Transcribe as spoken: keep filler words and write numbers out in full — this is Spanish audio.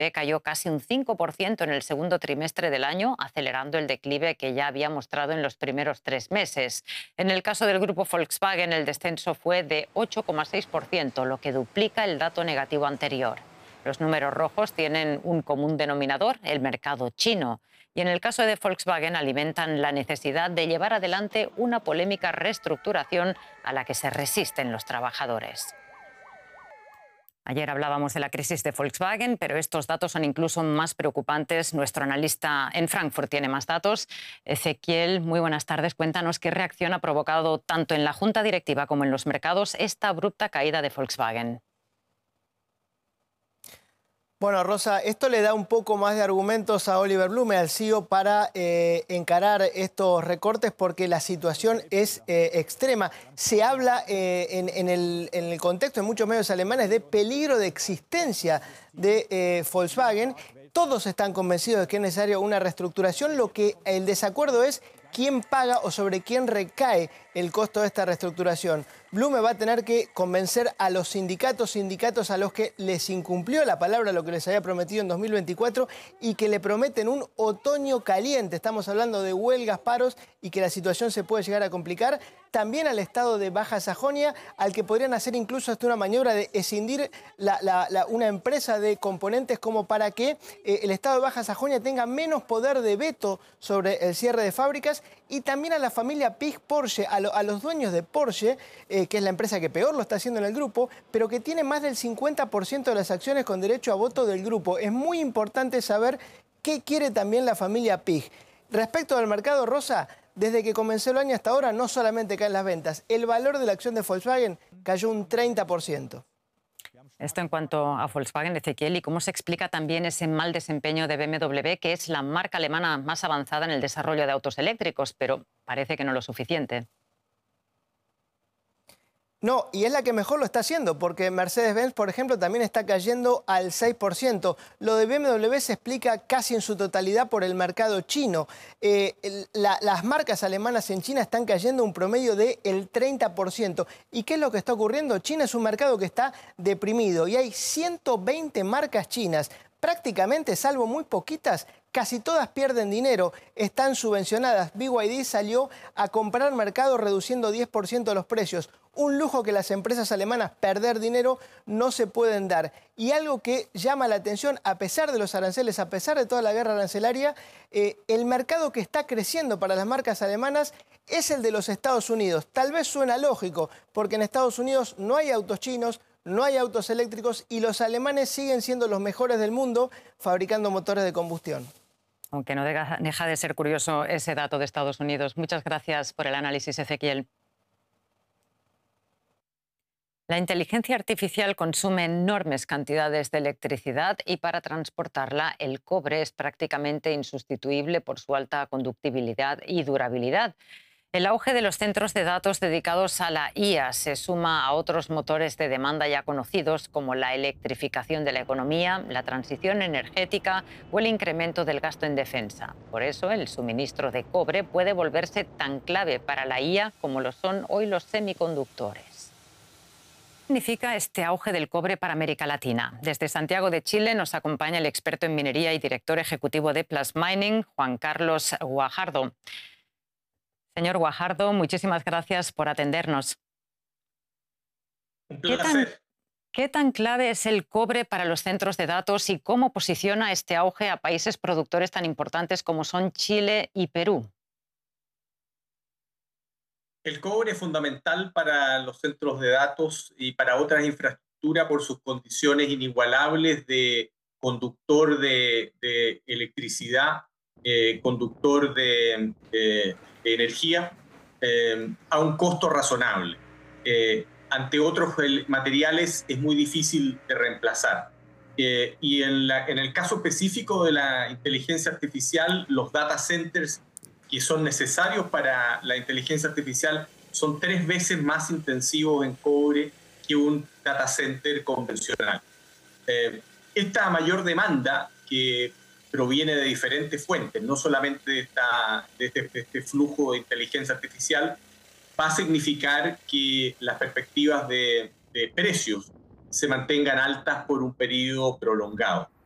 P cayó casi un cinco por ciento en el segundo trimestre del año, acelerando el declive que ya había mostrado en los primeros tres meses. En el caso del grupo Volkswagen, el descenso fue de ocho coma seis por ciento, lo que duplica el dato negativo anterior. Los números rojos tienen un común denominador, el mercado chino. Y en el caso de Volkswagen alimentan la necesidad de llevar adelante una polémica reestructuración a la que se resisten los trabajadores. Ayer hablábamos de la crisis de Volkswagen, pero estos datos son incluso más preocupantes. Nuestro analista en Frankfurt tiene más datos. Ezequiel, muy buenas tardes. Cuéntanos qué reacción ha provocado tanto en la junta directiva como en los mercados esta abrupta caída de Volkswagen. Bueno, Rosa, esto le da un poco más de argumentos a Oliver Blume, al C E O, para eh, encarar estos recortes porque la situación es eh, extrema. Se habla eh, en, en, el, en el contexto de muchos medios alemanes de peligro de existencia de eh, Volkswagen. Todos están convencidos de que es necesaria una reestructuración. Lo que el desacuerdo es quién paga o sobre quién recae el costo de esta reestructuración. Blume va a tener que convencer a los sindicatos, sindicatos a los que les incumplió la palabra, lo que les había prometido en dos mil veinticuatro y que le prometen un otoño caliente. Estamos hablando de huelgas, paros y que la situación se puede llegar a complicar. También al estado de Baja Sajonia, al que podrían hacer incluso hasta una maniobra de escindir la, la, la, una empresa de componentes como para que eh, el estado de Baja Sajonia tenga menos poder de veto sobre el cierre de fábricas. Y también a la familia Pich-Porsche, a, lo, a los dueños de Porsche, eh, que es la empresa que peor lo está haciendo en el grupo, pero que tiene más del cincuenta por ciento de las acciones con derecho a voto del grupo. Es muy importante saber qué quiere también la familia Pich. Respecto al mercado, Rosa, desde que comenzó el año hasta ahora no solamente caen las ventas, el valor de la acción de Volkswagen cayó un treinta por ciento. Esto en cuanto a Volkswagen, Ezequiel, y cómo se explica también ese mal desempeño de B M W, que es la marca alemana más avanzada en el desarrollo de autos eléctricos, pero parece que no lo suficiente. No, y es la que mejor lo está haciendo, porque Mercedes-Benz, por ejemplo, también está cayendo al seis por ciento. Lo de B M W se explica casi en su totalidad por el mercado chino. Eh, el, la, las marcas alemanas en China están cayendo un promedio del treinta por ciento. ¿Y qué es lo que está ocurriendo? China es un mercado que está deprimido y hay ciento veinte marcas chinas. Prácticamente, salvo muy poquitas, casi todas pierden dinero, están subvencionadas. B Y D salió a comprar mercado reduciendo diez por ciento los precios. Un lujo que las empresas alemanas, perder dinero, no se pueden dar. Y algo que llama la atención, a pesar de los aranceles, a pesar de toda la guerra arancelaria, eh, el mercado que está creciendo para las marcas alemanas es el de los Estados Unidos. Tal vez suena lógico, porque en Estados Unidos no hay autos chinos, no hay autos eléctricos y los alemanes siguen siendo los mejores del mundo fabricando motores de combustión. Aunque no deja de ser curioso ese dato de Estados Unidos. Muchas gracias por el análisis, Ezequiel. La inteligencia artificial consume enormes cantidades de electricidad y para transportarla el cobre es prácticamente insustituible por su alta conductibilidad y durabilidad. El auge de los centros de datos dedicados a la I A se suma a otros motores de demanda ya conocidos como la electrificación de la economía, la transición energética o el incremento del gasto en defensa. Por eso el suministro de cobre puede volverse tan clave para la I A como lo son hoy los semiconductores. ¿Qué significa este auge del cobre para América Latina? Desde Santiago de Chile nos acompaña el experto en minería y director ejecutivo de Plus Mining, Juan Carlos Guajardo. Señor Guajardo, muchísimas gracias por atendernos. Un ¿Qué placer. tan, ¿Qué tan clave es el cobre para los centros de datos y cómo posiciona este auge a países productores tan importantes como son Chile y Perú? El cobre es fundamental para los centros de datos y para otras infraestructuras por sus condiciones inigualables de conductor de, de electricidad, eh, conductor de, de, de energía, eh, a un costo razonable. Eh, ante otros materiales es muy difícil de reemplazar. Eh, y en, la, en el caso específico de la inteligencia artificial, los data centers que son necesarios para la inteligencia artificial son tres veces más intensivos en cobre que un data center convencional. Eh, esta mayor demanda, que proviene de diferentes fuentes, no solamente de, esta, de, este, de este flujo de inteligencia artificial, va a significar que las perspectivas de, de precios se mantengan altas por un periodo prolongado.